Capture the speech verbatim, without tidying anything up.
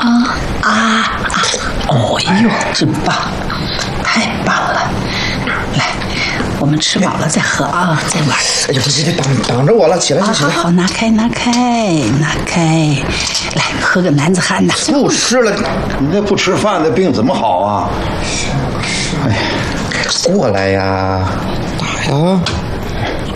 啊啊啊！哦呦，真棒，太棒了！来，我们吃饱了再喝啊，再玩。 哎呦，这这挡挡着我了，起来起来！ 好好，拿开拿开拿开，来喝个男子汉的。 不吃了， 你这不吃饭，这病怎么好啊？ 哎，过来呀，打呀！